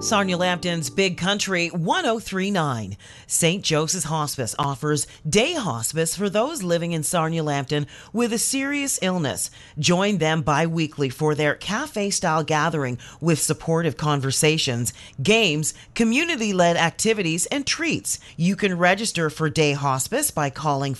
Sarnia Lambton's Big Country 1039. St. Joseph's Hospice offers day hospice for those living in Sarnia Lambton with a serious illness. Join them bi-weekly for their cafe-style gathering with supportive conversations, games, community-led activities, and treats. You can register for day hospice by calling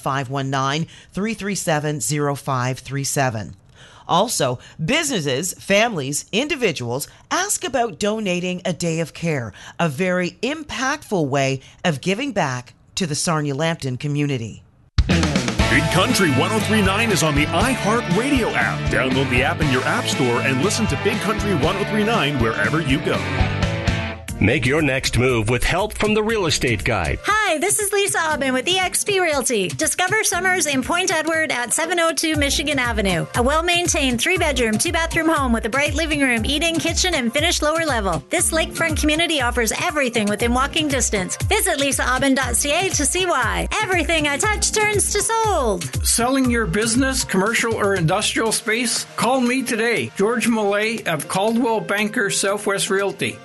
519-337-0537. Also, businesses, families, individuals ask about donating a day of care, a very impactful way of giving back to the Sarnia Lambton community. Big Country 1039 is on the iHeartRadio app. Download the app in your app store and listen to Big Country 1039 wherever you go. Make your next move with help from the Real Estate Guide. Hi, this is Lisa Aubin with eXp Realty. Discover summers in Point Edward at 702 Michigan Avenue. A well-maintained 3-bedroom, 2-bathroom home with a bright living room, eating, kitchen, and finished lower level. This lakefront community offers everything within walking distance. Visit lisaaubin.ca to see why. Everything I touch turns to sold. Selling your business, commercial, or industrial space? Call me today, George Millay of Caldwell Banker Southwest Realty,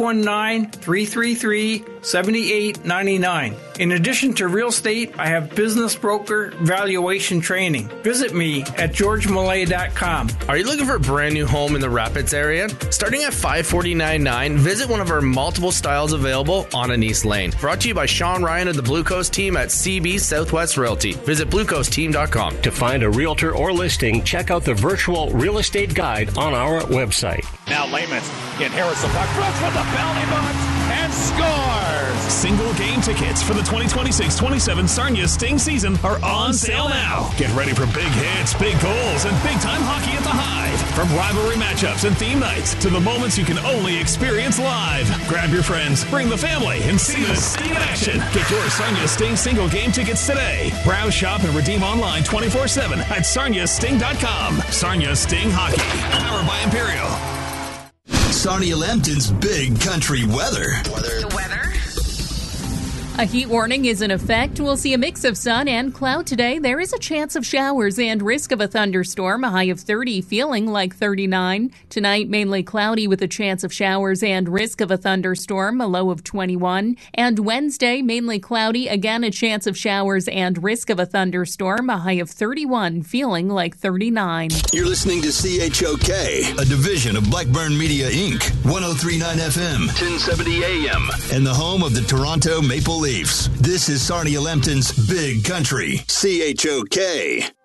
519-333-7899. In addition to real estate, I have business broker valuation training. Visit me at georgemillay.com. Are you looking for a brand new home in the Rapids area? Starting at $549.9, visit one of our multiple styles available on Anise Lane. Brought to you by Sean Ryan of the Blue Coast team at CB Southwest Realty. Visit bluecoastteam.com. To find a realtor or listing, check out the virtual real estate guide on our website. Now Layman inherits the puck, throws from the penalty box, and scores! Single game tickets for the 2026-27 Sarnia Sting season are on sale now. Get ready for big hits, big goals, and big-time hockey at the Hive. From rivalry matchups and theme nights to the moments you can only experience live. Grab your friends, bring the family, and see the Sting in action. Get your Sarnia Sting single game tickets today. Browse, shop, and redeem online 24/7 at sarniasting.com. Sarnia Sting Hockey, powered by Imperial. Sarnia Lambton's Big Country weather. The weather? A heat warning is in effect. We'll see a mix of sun and cloud today. There is a chance of showers and risk of a thunderstorm, a high of 30, feeling like 39. Tonight, mainly cloudy with a chance of showers and risk of a thunderstorm, a low of 21. And Wednesday, mainly cloudy, again a chance of showers and risk of a thunderstorm, a high of 31, feeling like 39. You're listening to CHOK, a division of Blackburn Media, Inc., 103.9 FM, 1070 AM, and the home of the Toronto Maple Leafs. This is Sarnia Lambton's Big Country, CHOK.